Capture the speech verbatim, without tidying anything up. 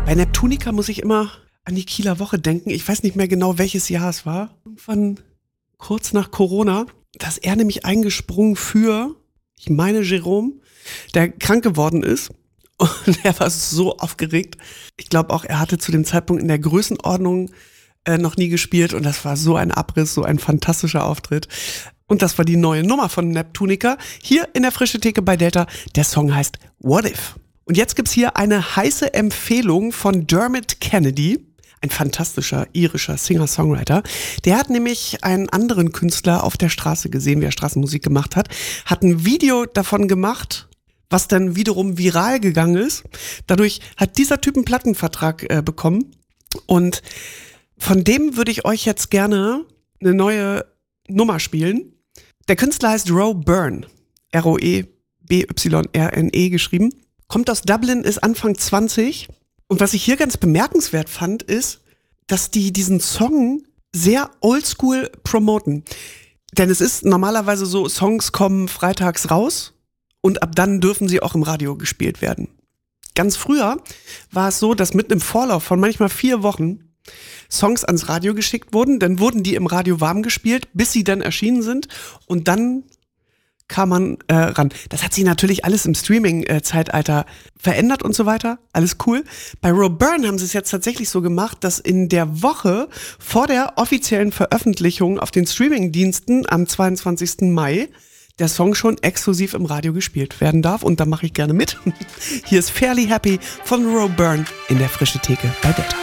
Bei Neptunica muss ich immer an die Kieler Woche denken. Ich weiß nicht mehr genau, welches Jahr es war. Irgendwann kurz nach Corona. Da ist er nämlich eingesprungen für, ich meine Jerome, der krank geworden ist. Und er war so aufgeregt. Ich glaube auch, er hatte zu dem Zeitpunkt in der Größenordnung äh, noch nie gespielt. Und das war so ein Abriss, so ein fantastischer Auftritt. Und das war die neue Nummer von Neptunica. Hier in der Frische Theke bei Delta. Der Song heißt What If? Und jetzt gibt's hier eine heiße Empfehlung von Dermot Kennedy. Ein fantastischer irischer Singer-Songwriter. Der hat nämlich einen anderen Künstler auf der Straße gesehen, wie er Straßenmusik gemacht hat. Hat ein Video davon gemacht, was dann wiederum viral gegangen ist. Dadurch hat dieser Typ einen Plattenvertrag äh, bekommen. Und von dem würde ich euch jetzt gerne eine neue Nummer spielen. Der Künstler heißt Roe Byrne. R O E B Y R N E geschrieben. Kommt aus Dublin, ist Anfang zwanzig. Und was ich hier ganz bemerkenswert fand, ist, dass die diesen Song sehr oldschool promoten. Denn es ist normalerweise so, Songs kommen freitags raus und ab dann dürfen sie auch im Radio gespielt werden. Ganz früher war es so, dass mitten im Vorlauf von manchmal vier Wochen Songs ans Radio geschickt wurden, dann wurden die im Radio warm gespielt, bis sie dann erschienen sind und dann kam man äh, ran. Das hat sich natürlich alles im Streaming-Zeitalter verändert und so weiter. Alles cool. Bei Roe Byrne haben sie es jetzt tatsächlich so gemacht, dass in der Woche vor der offiziellen Veröffentlichung auf den Streaming-Diensten am zweiundzwanzigsten Mai der Song schon exklusiv im Radio gespielt werden darf. Und da mache ich gerne mit. Hier ist Fairly Happy von Roe Byrne in der Frische Theke bei Delta.